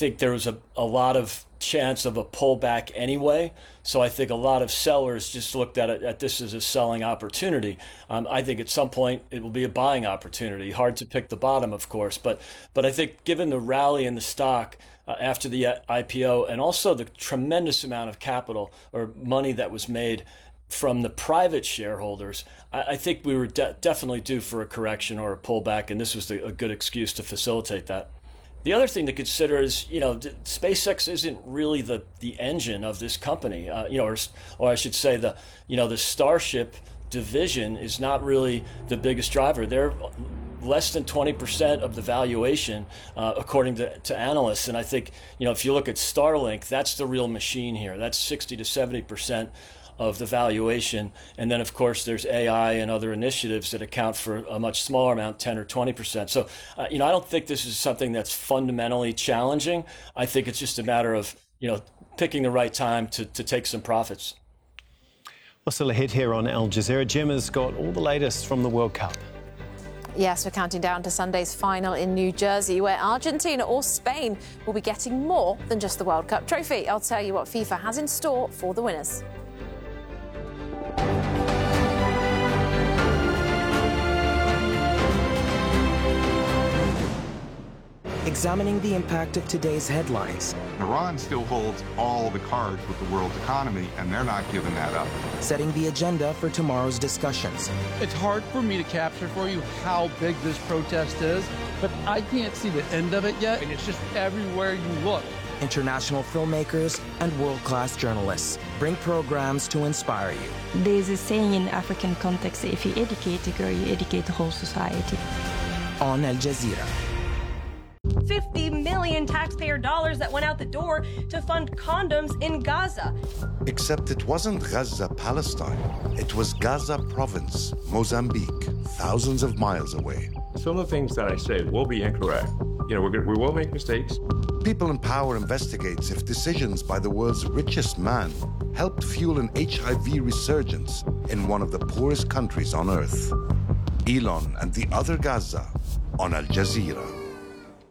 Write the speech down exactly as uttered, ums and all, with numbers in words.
think there was a, a lot of chance of a pullback anyway. So I think a lot of sellers just looked at it at this as a selling opportunity. Um, I think at some point it will be a buying opportunity. Hard to pick the bottom, of course, but but I think given the rally in the stock uh, after the I P O and also the tremendous amount of capital or money that was made from the private shareholders, I, I think we were de- definitely due for a correction or a pullback, and this was the, a good excuse to facilitate that. The other thing to consider is, you know, SpaceX isn't really the, the engine of this company, uh, you know, or, or I should say the, you know, the Starship division is not really the biggest driver. They're less than twenty percent of the valuation, uh, according to, to analysts. And I think, you know, if you look at Starlink, that's the real machine here. That's sixty to seventy percent of the valuation. And then, of course, there's A I and other initiatives that account for a much smaller amount, ten or twenty percent. So, uh, you know, I don't think this is something that's fundamentally challenging. I think it's just a matter of, you know, picking the right time to, to take some profits. Well, still ahead here on Al Jazeera. Jim has got all the latest from the World Cup. Yes, we're counting down to Sunday's final in New Jersey, where Argentina or Spain will be getting more than just the World Cup trophy. I'll tell you what FIFA has in store for the winners. Examining the impact of today's headlines. Iran still holds all the cards with the world economy, and they're not giving that up. Setting the agenda for tomorrow's discussions. It's hard for me to capture for you how big this protest is, but I can't see the end of it yet, and it's just everywhere you look. International filmmakers and world-class journalists bring programs to inspire you. There's a saying in African context, if you educate a girl, you educate the whole society. On Al Jazeera. fifty million taxpayer dollars that went out the door to fund condoms in Gaza. Except it wasn't Gaza, Palestine. It was Gaza province, Mozambique, thousands of miles away. Some of the things that I say will be incorrect. You know, we're gonna, we will make mistakes. People in Power investigates if decisions by the world's richest man helped fuel an H I V resurgence in one of the poorest countries on earth. Elon and the other Gaza on Al Jazeera.